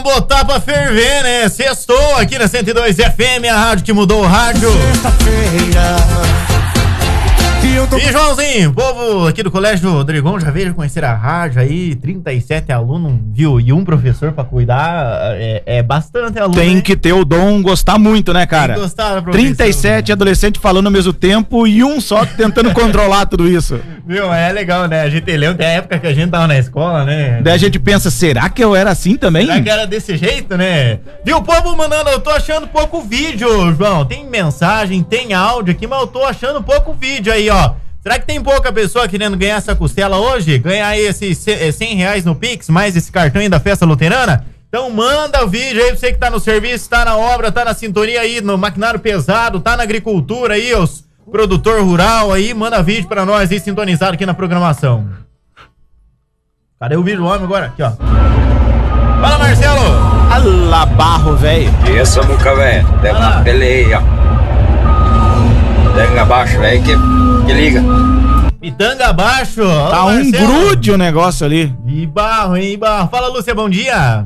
vamos botar pra ferver, né? Sextou aqui na 102 FM, a rádio que mudou o rádio. E Joãozinho, o povo aqui do Colégio Rodrigão já veio conhecer a rádio aí, 37 alunos, viu? E um professor pra cuidar, é bastante aluno. Tem, né? Que ter o dom, gostar muito, né, cara? Tem que gostar, 37 adolescentes falando ao mesmo tempo e um só tentando controlar tudo isso. Viu, é legal, né? A gente lembra que é a época que a gente tava na escola, né? Daí a gente pensa, será que eu era assim também? Será que era desse jeito, né? Viu, o povo mandando, eu tô achando pouco vídeo, João. Tem mensagem, tem áudio aqui, mas eu tô achando pouco vídeo aí, ó. Será que tem pouca pessoa querendo ganhar essa costela hoje? Ganhar aí esses R$100 no Pix, mais esse cartão aí da Festa Luterana? Então manda o vídeo aí pra você que tá no serviço, tá na obra, tá na sintonia aí, no maquinário pesado, tá na agricultura aí, os produtor rural aí, manda vídeo pra nós aí sintonizado aqui na programação. Cadê o vídeo do homem agora? Aqui, ó. Fala, Marcelo! Alá, barro, velho. Essa muca, velho. Deve uma peleia. Pitanga abaixo, velho, que liga. Pitanga abaixo. Tá um grude o negócio ali. E barro, hein, barro. Fala, Lúcia, bom dia.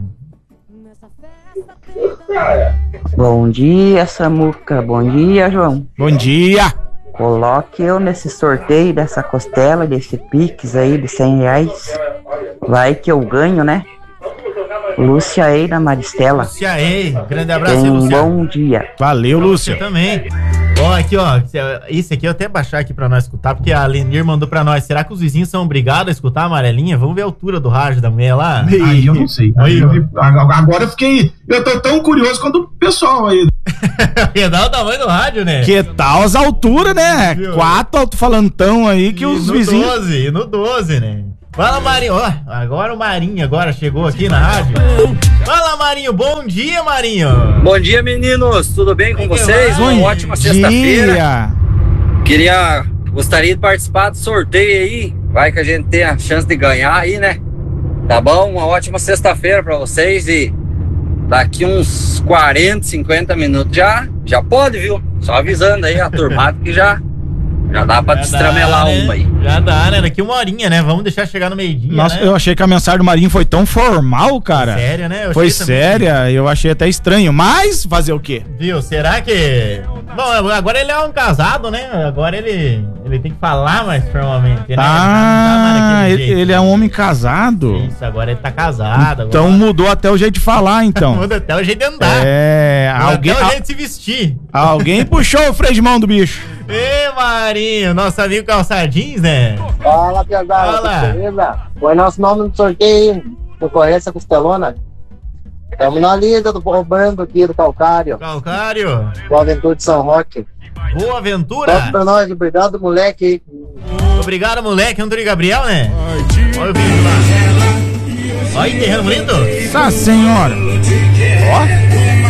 Bom dia, Samuca. Bom dia, João. Bom dia. Coloque eu nesse sorteio dessa costela, desse Pix aí de R$100. Vai que eu ganho, né? Lúcia Ei da Maristela. Lúcia Ei, grande abraço aí, Lúcia. Bom dia. Valeu, Lúcia. Você também. Ó, aqui, ó, isso aqui eu até baixar aqui pra nós escutar, porque a Lenir mandou pra nós. Será que os vizinhos são obrigados a escutar a amarelinha? Vamos ver a altura do rádio da mulher lá? Aí eu não sei. Agora eu tô tão curioso quanto o pessoal aí. Que dá o tamanho do rádio, né? Que tal as alturas, né? Viu? 4 alto-falantão aí que os vizinhos... No 12, né? Fala, Marinho. Ó, agora o Marinho chegou aqui na rádio. Fala, Marinho. Bom dia, Marinho. Bom dia, meninos. Tudo bem com vocês? Bom Uma ótima sexta-feira. Gostaria de participar do sorteio aí. Vai que a gente tem a chance de ganhar aí, né? Tá bom? Uma ótima sexta-feira pra vocês e daqui uns 40, 50 minutos já pode, viu? Só avisando aí a turmada que já dá pra destramelar né? uma aí. Já dá, né? Daqui uma horinha, né? Vamos deixar chegar no meio-dia. Nossa, né? eu achei que a mensagem do Marinho foi tão formal, cara. Séria, né? Foi séria, eu achei até estranho. Mas fazer o quê? Viu? Será que... Bom, agora ele é um casado, né? Agora ele tem que falar mais formalmente, né? Ele é um homem casado. Isso, agora ele tá casado. Então agora... mudou até o jeito de falar, então. Muda até o jeito de andar. Até o jeito de se vestir. Alguém puxou o freio de mão do bicho. Ê, Marinho, nosso amigo Calçadinhos, né? Fala, piazada, beleza? Põe nosso nome no sorteio, concorrência costelona. Estamos na lida do Povo Branco aqui, do Calcário. Calcário. Boa Aventura de São Roque. Boa Aventura. Toca pra nós, obrigado, moleque. Obrigado, moleque. Antônio Gabriel, né? Olha o vídeo lá. Olha aí, terreno lindo. Nossa senhora. Ó.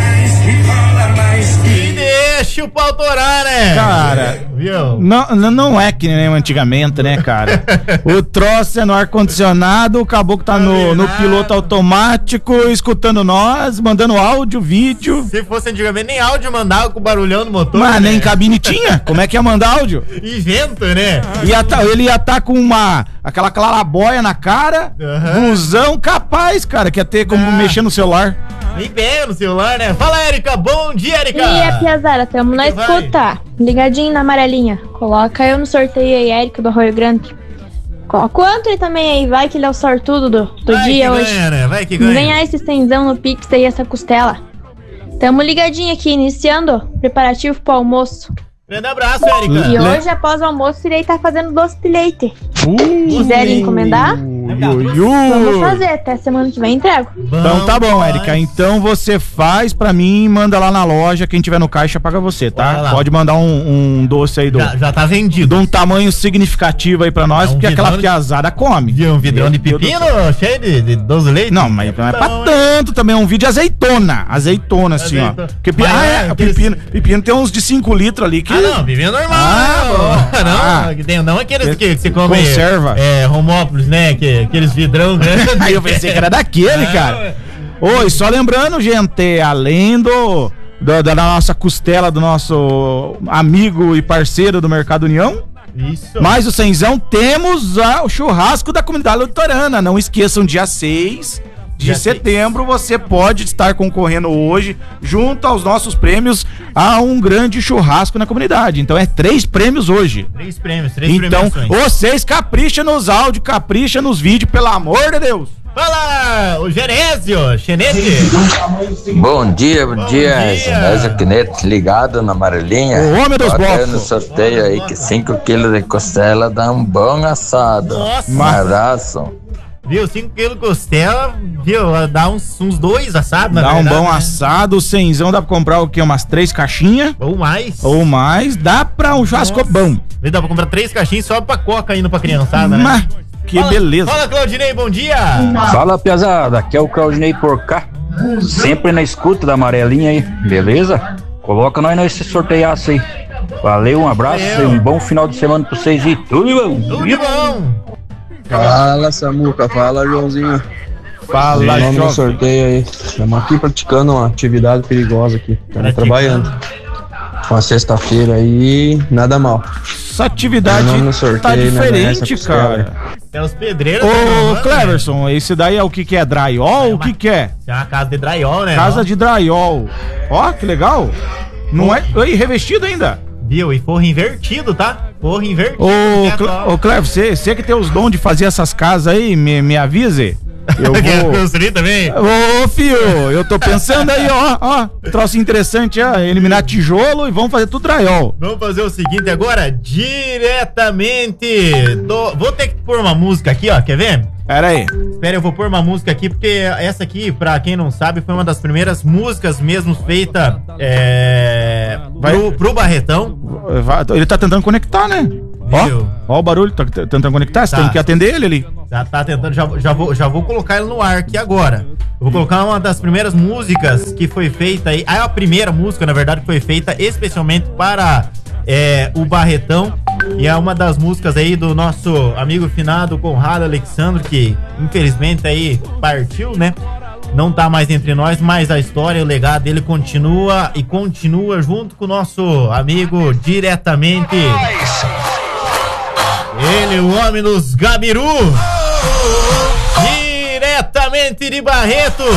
Deixa o pau torar, né? Cara, viu? Não é que nem antigamente, né, cara? O troço é no ar-condicionado, o caboclo tá no piloto automático, escutando nós, mandando áudio, vídeo. Se fosse antigamente, nem áudio mandava com o barulhão do motor. Mas né? nem cabine tinha. Como é que ia mandar áudio? E vento, né? Ele ia estar com aquela clarabóia na cara, busão capaz, cara, que ia ter como mexer no celular. Nem pega no celular, né? Fala, Érica. Bom dia, Érica. E a piazada, tamo na escuta. Ligadinho na amarelinha. Coloca eu no sorteio aí, Érica do Arroio Grande. Coloca o Antônio também aí, vai que ele é o sortudo do dia hoje. Ganha, né? Vai que ganha. Ganhar esse cenzão no Pix aí, essa costela. Tamo ligadinho aqui, iniciando preparativo pro almoço. Grande abraço, Érica. E hoje, após o almoço, irei estar fazendo doce de leite. Quiserem encomendar? Vamos fazer, até semana que vem entrego. Então tá bom, Érica. Então você faz pra mim e manda lá na loja. Quem tiver no caixa paga você, tá? Pode mandar um doce aí já tá vendido. De um tamanho significativo aí pra nós, porque aquela piazada come. Viu um vidrão de pepino cheio de doce de leite? Não, mas não é pra tanto também. É um vídeo de azeitona. Azeitona, assim, ó. Porque pepino tem uns de 5 litros ali que. Não, pepino normal. Não aqueles que você come. Conserva. Romópolis, né? Aqueles vidrão grandes. Aí eu pensei que era daquele, cara. Oi, só lembrando, gente, além da nossa costela, do nosso amigo e parceiro do Mercado União, isso. Mais o cenzão, temos o churrasco da comunidade luterana. Não esqueçam, dia 6, de setembro, você pode estar concorrendo hoje, junto aos nossos prêmios, a um grande churrasco na comunidade. Então é 3 prêmios hoje. 3 prêmios, então, premiações. Vocês capricham nos áudios, capricham nos vídeos, pelo amor de Deus. Fala, o Genésio, Chenete. Bom dia, Genésio Quinete, ligado na amarelinha. O homem dos blocos. No sorteio aí que 5 quilos de costela dá um bom assado. Nossa. Um abraço. Viu, 5 quilos de costela, viu, dá uns 2 assados, na verdade. Dá um bom né? assado, 100zão, dá pra comprar o quê? Umas 3 caixinhas? Ou mais, dá pra um churrasco bom. Dá pra comprar 3 caixinhas só pra coca indo pra criançada, né? Que beleza. Fala, Claudinei, bom dia. Fala, piazada, aqui é o Claudinei por cá. Sempre na escuta da amarelinha aí, beleza? Coloca nós nesse sorteiaço aí. Valeu, um abraço e um bom final de semana pra vocês e tudo de bom. Tudo de bom. Fala, Samuca, fala, Joãozinho. Fala, João. No sorteio aí. Estamos aqui praticando uma atividade perigosa aqui. Estamos trabalhando. Uma sexta-feira aí, nada mal. Essa atividade tá diferente, cara. Tem os pedreiros. Ô, Cleverson, esse daí é o que é? Drywall? O que é? É uma casa de drywall, né? Casa de drywall. Ó, que legal. Não é? Oi, revestido ainda. Viu? E forro invertido, tá? Forro invertido. Ô, Clever, você que tem os dons de fazer essas casas aí, me avise. Eu vou construir também? Ô, filho, eu tô pensando aí, ó, troço interessante, eliminar tijolo e vamos fazer tudo drywall. Vamos fazer o seguinte agora, diretamente vou ter que pôr uma música aqui, ó, quer ver? Pera aí. Espera, eu vou pôr uma música aqui, porque essa aqui, pra quem não sabe, foi uma das primeiras músicas mesmo feita pro Barretão. Ele tá tentando conectar, né? Ó o barulho, tá tentando conectar, você tem que atender ele ali. Tá tentando, já vou colocar ele no ar aqui agora. Eu vou colocar uma das primeiras músicas que foi feita aí, a primeira música, na verdade, que foi feita especialmente para o Barretão. E é uma das músicas aí do nosso amigo finado Conrado Alexandre, que infelizmente aí partiu, né? Não tá mais entre nós, mas a história, o legado dele continua e continua junto com o nosso amigo diretamente. Ele, o homem dos Gabiru. Diretamente de Barretos.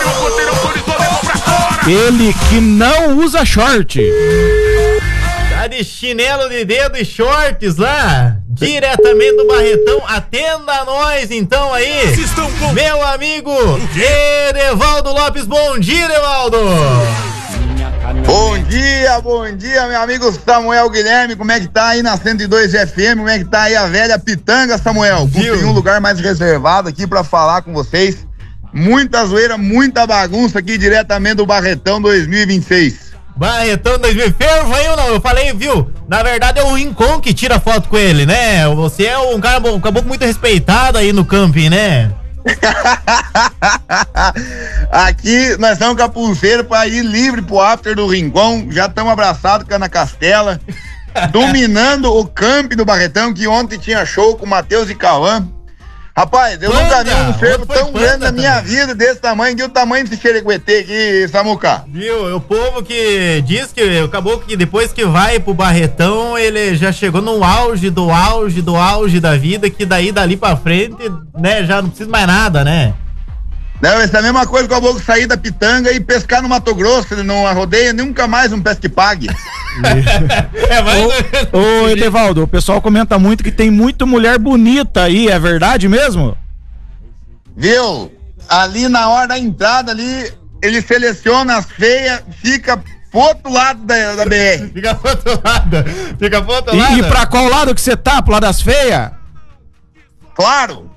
Ele que não usa short. Tá de chinelo de dedo e shorts lá. Diretamente do Barretão. Atenda a nós então aí. Meu amigo Edevaldo Lopes. Bom dia, Edevaldo. Bom dia, meu amigo Samuel Guilherme, como é que tá aí na 102 FM, como é que tá aí a velha pitanga, Samuel? Consegui um lugar mais reservado aqui pra falar com vocês, muita zoeira, muita bagunça aqui diretamente do Barretão 2026. Barretão 2026, eu falei, viu, na verdade é o Rincon que tira foto com ele, né? Você é um caboclo muito respeitado aí no camping, né? Aqui nós estamos com a pulseira pra ir livre pro after do Rincon. Já estamos abraçados com a Ana Castela, dominando o camp do Barretão, que ontem tinha show com o Matheus e Cauã. Rapaz, eu nunca vi um fervo tão grande na minha vida, desse tamanho, que o tamanho desse xereguetê aqui, Samuca. Viu, o povo que diz que acabou que depois que vai pro Barretão, ele já chegou no auge da vida, que dali pra frente, né, já não precisa mais nada, né? Não, essa é a mesma coisa que o caboclo sair da pitanga e pescar no Mato Grosso, ele não arrodeia nunca mais um pesque pague. Ô, Edevaldo, o pessoal comenta muito que tem muita mulher bonita aí, é verdade mesmo? Viu? Ali na hora da entrada ali, ele seleciona as feias, fica pro outro lado da BR. Fica pro outro lado. E pra qual lado que você tá? Pro lado das feias? Claro!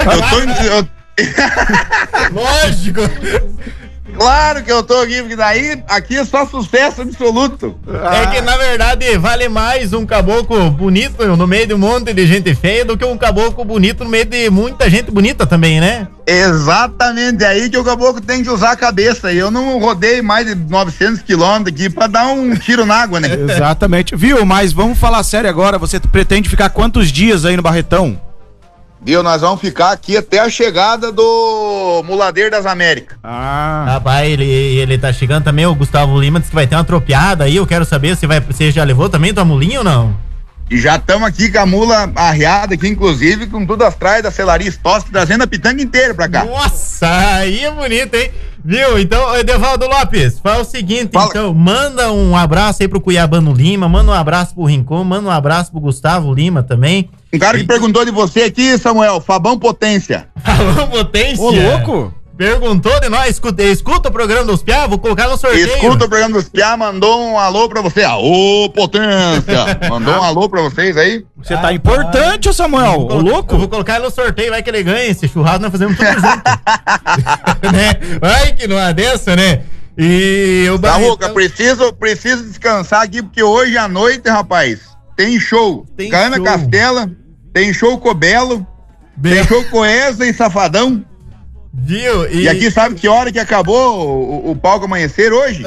Lógico! Claro que eu tô aqui, porque daí aqui é só sucesso absoluto. É que na verdade vale mais um caboclo bonito no meio de um monte de gente feia do que um caboclo bonito no meio de muita gente bonita também, né? Exatamente, é aí que o caboclo tem que usar a cabeça. E eu não rodei mais de 900 quilômetros aqui pra dar um tiro na água, né? Exatamente, viu? Mas vamos falar sério agora, você pretende ficar quantos dias aí no Barretão? Viu, nós vamos ficar aqui até a chegada do Muladeiro das Américas. Rapaz, ele tá chegando também, o Gustavo Lima disse que vai ter uma tropeada aí, eu quero saber se você já levou também tua mulinha ou não? E já estamos aqui com a mula arreada aqui, inclusive, com tudo atrás da Celaria Stosk, trazendo a pitanga inteira pra cá. Nossa, aí é bonito, hein? Viu? Então, Edevaldo Lopes, fala o seguinte, então, manda um abraço aí pro Cuiabano Lima, manda um abraço pro Rincon, manda um abraço pro Gustavo Lima também. Um cara que perguntou de você aqui, Samuel, Fabão Potência. Fabão Potência? Ô, louco! Perguntou de nós, escuta o programa dos Piá, vou colocar no sorteio. Escuta o programa dos Piá, mandou um alô pra você. Alô, Potência! Mandou um alô pra vocês aí. Você tá importante, Samuel, ô louco? Eu vou colocar no sorteio, vai que ele ganha esse churrasco, nós fazemos tudo junto. Né? Vai que não é dessa, né? E o Samuca, preciso descansar aqui, porque hoje à noite, rapaz, tem show. Cana Castela, tem show Cobelo, tem show Coesa e Safadão. Viu? E aqui sabe que hora que acabou o palco amanhecer hoje?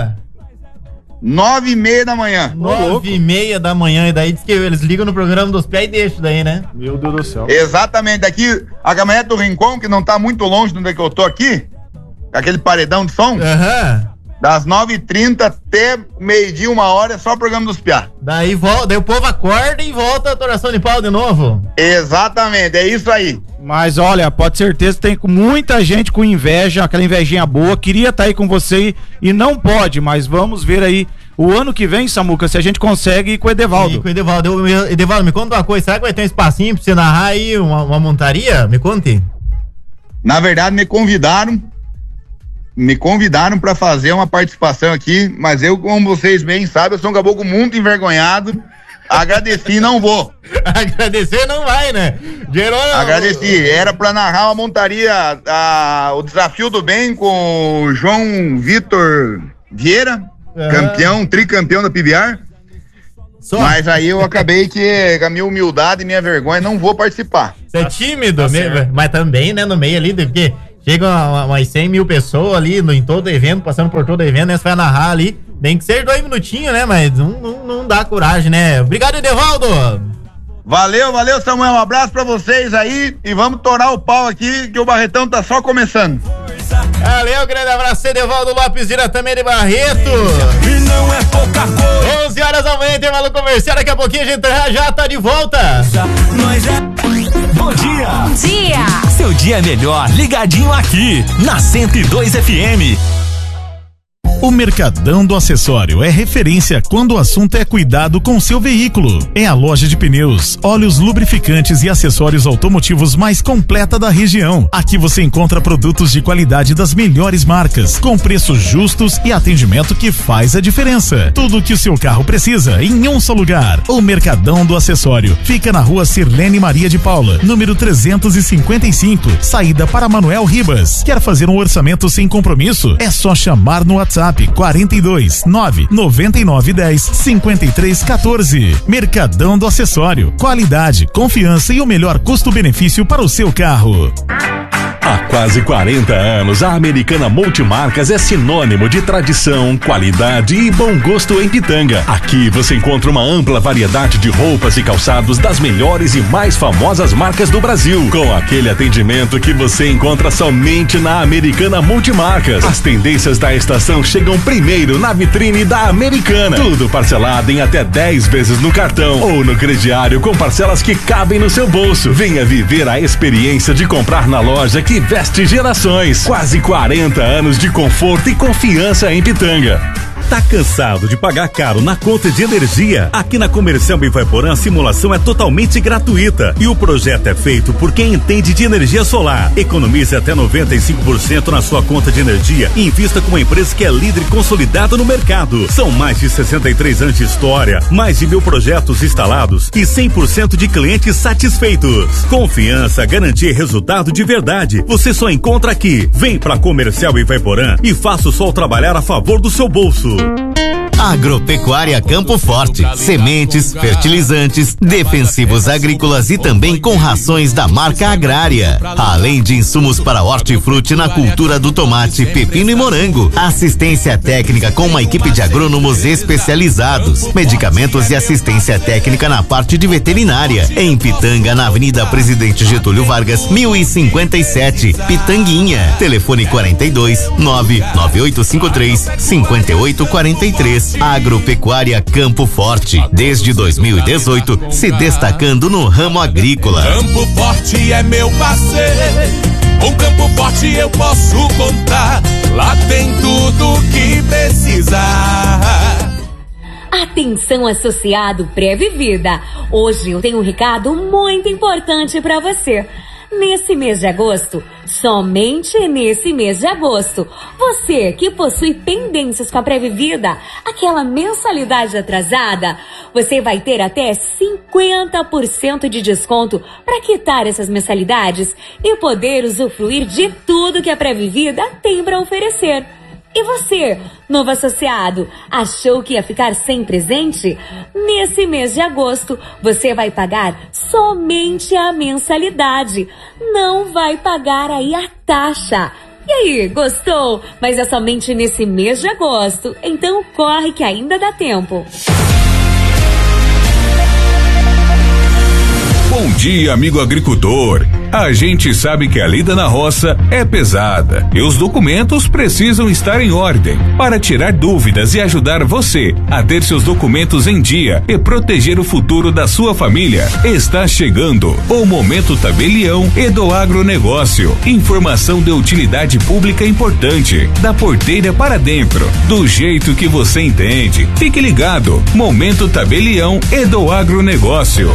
9h30 da manhã. 9h30 da manhã, e daí diz que eles ligam no programa dos pés e deixam daí, né? Meu Deus do céu. Exatamente, daqui a caminhonete do Rincon, que não tá muito longe de onde é que eu tô aqui, aquele paredão de som, das 9h30 até meio-dia, 1h, é só o programa dos Piá. Daí o povo acorda e volta a toração de pau de novo. Exatamente, é isso aí. Mas olha, pode certeza tem muita gente com inveja, aquela invejinha boa, queria estar aí com você e não pode, mas vamos ver aí o ano que vem, Samuca, se a gente consegue ir com o Edevaldo. Edevaldo, me conta uma coisa, será que vai ter um espacinho pra você narrar aí uma montaria? Me conte. Na verdade, me convidaram para fazer uma participação aqui, mas eu, como vocês bem sabem, eu sou um caboclo muito envergonhado. Agradeci e não vou. Agradecer não vai, né? Agradeci. Era pra narrar uma montaria, o Desafio do Bem com o João Vitor Vieira, tricampeão da PBR. Mas aí eu acabei que, com a minha humildade e minha vergonha, não vou participar. Você é tímido, mas também, né, no meio ali, porque chega umas 100 mil pessoas ali em todo evento, passando por todo evento, né? Você vai narrar ali. Tem que ser 2 minutinhos, né? Mas não dá coragem, né? Obrigado, Edevaldo! Valeu, Samuel. Um abraço pra vocês aí e vamos torar o pau aqui, que o Barretão tá só começando. Valeu, grande abraço, Edevaldo Lopes, diretamente de Barreto. E não é pouca coisa. 11h da manhã, tem maluco comercial. Daqui a pouquinho a gente já tá de volta. Bom dia. Bom dia. Seu dia é melhor ligadinho aqui na 102 FM. O Mercadão do Acessório é referência quando o assunto é cuidado com seu veículo. É a loja de pneus, óleos, lubrificantes e acessórios automotivos mais completa da região. Aqui você encontra produtos de qualidade das melhores marcas, com preços justos e atendimento que faz a diferença. Tudo o que o seu carro precisa em um só lugar. O Mercadão do Acessório fica na rua Sirlene Maria de Paula, número 355, saída para Manuel Ribas. Quer fazer um orçamento sem compromisso? É só chamar no WhatsApp 42 999 10 53 14. Mercadão do Acessório, qualidade, confiança e o melhor custo-benefício para o seu carro. Há quase 40 anos, a Americana Multimarcas é sinônimo de tradição, qualidade e bom gosto em Pitanga. Aqui você encontra uma ampla variedade de roupas e calçados das melhores e mais famosas marcas do Brasil, com aquele atendimento que você encontra somente na Americana Multimarcas. As tendências da estação chegam primeiro na vitrine da Americana. Tudo parcelado em até 10 vezes no cartão ou no crediário com parcelas que cabem no seu bolso. Venha viver a experiência de comprar na loja que veste gerações. Quase 40 anos de conforto e confiança em Pitanga. Tá cansado de pagar caro na conta de energia? Aqui na Comercial Ivaiporã a simulação é totalmente gratuita e o projeto é feito por quem entende de energia solar. Economize até 95% na sua conta de energia e invista com uma empresa que é líder e consolidada no mercado. São mais de 63 anos de história, mais de 1000 projetos instalados e 100% de clientes satisfeitos. Confiança, garantia e resultado de verdade. Você só encontra aqui. Vem pra Comercial Ivaiporã e faça o sol trabalhar a favor do seu bolso. Agropecuária Campo Forte, sementes, fertilizantes, defensivos agrícolas e também com rações da marca agrária. Além de insumos para hortifruti na cultura do tomate, pepino e morango. Assistência técnica com uma equipe de agrônomos especializados. Medicamentos e assistência técnica na parte de veterinária. Em Pitanga, na Avenida Presidente Getúlio Vargas, 1057, Pitanguinha. Telefone 42 99853 5843. Agropecuária Campo Forte, desde 2018, se destacando no ramo agrícola. Campo Forte é meu parceiro. Com Campo Forte eu posso contar. Lá tem tudo que precisar. Atenção, associado Pré-Vida. Hoje eu tenho um recado muito importante para você. Nesse mês de agosto, somente nesse mês de agosto, você que possui pendências com a Pré-Vida, aquela mensalidade atrasada, você vai ter até 50% de desconto para quitar essas mensalidades e poder usufruir de tudo que a Pré-Vida tem para oferecer. E você, novo associado, achou que ia ficar sem presente? Nesse mês de agosto, você vai pagar somente a mensalidade. Não vai pagar aí a taxa. E aí, gostou? Mas é somente nesse mês de agosto. Então corre que ainda dá tempo. Bom dia, amigo agricultor. A gente sabe que a lida na roça é pesada e os documentos precisam estar em ordem. Para tirar dúvidas e ajudar você a ter seus documentos em dia e proteger o futuro da sua família, está chegando o Momento Tabelião e do Agronegócio. Informação de utilidade pública importante, da porteira para dentro, do jeito que você entende. Fique ligado, Momento Tabelião e do Agronegócio.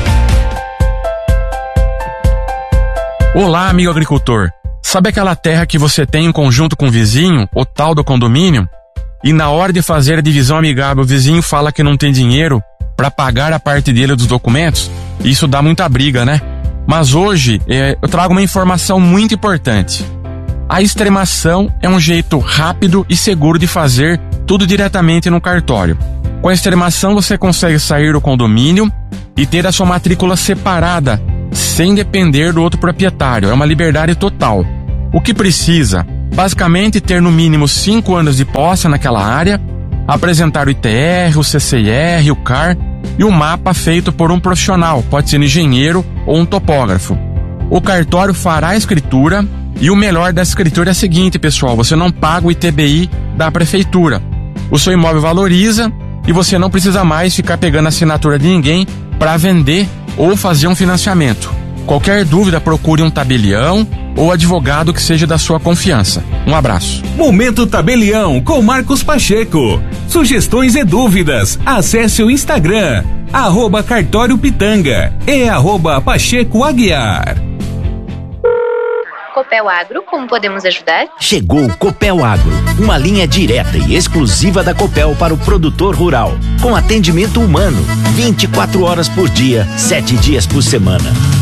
Olá, amigo agricultor. Sabe aquela terra que você tem em conjunto com o vizinho, o tal do condomínio? E na hora de fazer a divisão amigável, o vizinho fala que não tem dinheiro para pagar a parte dele dos documentos? Isso dá muita briga, né? Mas hoje eu trago uma informação muito importante. A extremação é um jeito rápido e seguro de fazer tudo diretamente no cartório. Com a extremação você consegue sair do condomínio e ter a sua matrícula separada, sem depender do outro proprietário. É uma liberdade total. O que precisa? Basicamente ter no mínimo 5 anos de posse naquela área, apresentar o ITR, o CCIR, o CAR e o mapa feito por um profissional, pode ser um engenheiro ou um topógrafo. O cartório fará a escritura e o melhor da escritura é o seguinte, pessoal, você não paga o ITBI da prefeitura. O seu imóvel valoriza e você não precisa mais ficar pegando a assinatura de ninguém para vender ou fazer um financiamento. Qualquer dúvida, procure um tabelião ou advogado que seja da sua confiança. Um abraço. Momento Tabelião com Marcos Pacheco. Sugestões e dúvidas, acesse o Instagram, @Cartório Pitanga e @Pacheco Aguiar. Copel Agro, como podemos ajudar? Chegou o Copel Agro, uma linha direta e exclusiva da Copel para o produtor rural, com atendimento humano, 24 horas por dia, 7 dias por semana.